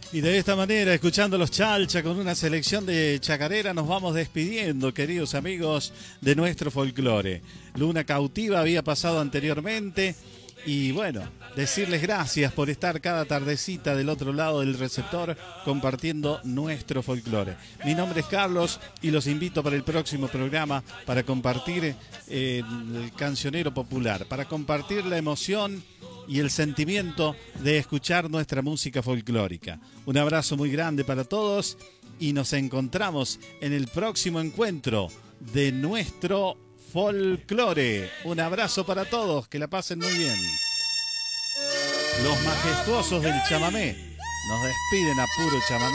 Y de esta manera, escuchando los Chalcha con una selección de chacarera, nos vamos despidiendo, queridos amigos, de nuestro folclore. Luna Cautiva había pasado anteriormente y bueno, decirles gracias por estar cada tardecita del otro lado del receptor compartiendo nuestro folclore. Mi nombre es Carlos y los invito para el próximo programa para compartir el cancionero popular, para compartir la emoción y el sentimiento de escuchar nuestra música folclórica. Un abrazo muy grande para todos y nos encontramos en el próximo encuentro de nuestro folclore. Un abrazo para todos, que la pasen muy bien. Los majestuosos del chamamé nos despiden a puro chamamé.